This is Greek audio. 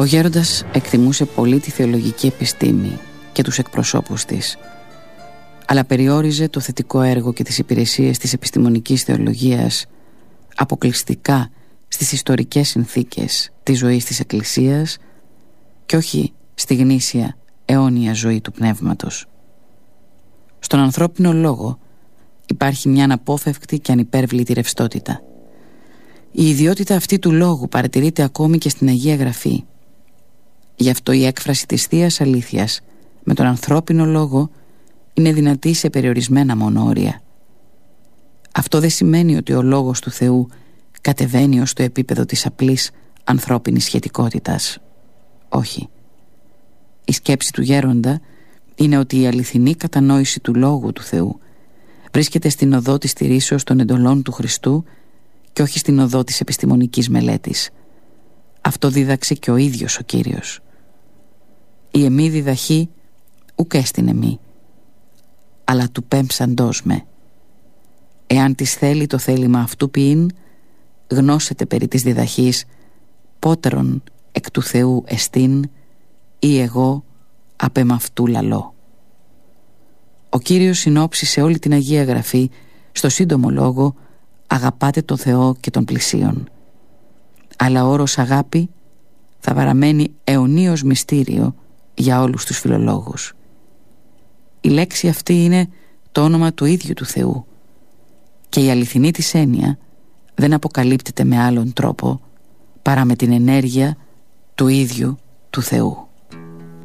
Ο γέροντας εκτιμούσε πολύ τη θεολογική επιστήμη και τους εκπροσώπους της, αλλά περιόριζε το θετικό έργο και τις υπηρεσίες της επιστημονικής θεολογίας αποκλειστικά στις ιστορικές συνθήκες της ζωής της Εκκλησίας και όχι στη γνήσια αιώνια ζωή του πνεύματος. Στον ανθρώπινο λόγο υπάρχει μια αναπόφευκτη και ανυπέρβλητη ρευστότητα. Η ιδιότητα αυτή του λόγου παρατηρείται ακόμη και στην Αγία Γραφή. Γι' αυτό η έκφραση της Θείας Αλήθειας με τον ανθρώπινο λόγο είναι δυνατή σε περιορισμένα μόνο όρια. Αυτό δεν σημαίνει ότι ο λόγος του Θεού κατεβαίνει ως το επίπεδο της απλής ανθρώπινης σχετικότητας. Όχι. Η σκέψη του γέροντα είναι ότι η αληθινή κατανόηση του λόγου του Θεού βρίσκεται στην οδό της στηρίσεως των εντολών του Χριστού και όχι στην οδό της επιστημονικής μελέτης. Αυτό δίδαξε και ο ίδιος ο Κύριος. Η εμή διδαχή ουκ έστιν εμή, αλλά του πέμψαντός με. Εάν της θέλει το θέλημα αυτού ποιήν, γνώσετε περί της διδαχής πότερον εκ του Θεού εστίν ή εγώ απ' εμαυτού λαλώ. Ο Κύριος συνόψισε όλη την Αγία Γραφή στο σύντομο λόγο «Αγαπάτε τον Θεό και τον πλησίον». Αλλά ο όρος αγάπη θα παραμένει αιωνίως μυστήριο για όλους τους φιλολόγους. Η λέξη αυτή είναι το όνομα του ίδιου του Θεού και η αληθινή της έννοια δεν αποκαλύπτεται με άλλον τρόπο παρά με την ενέργεια του ίδιου του Θεού.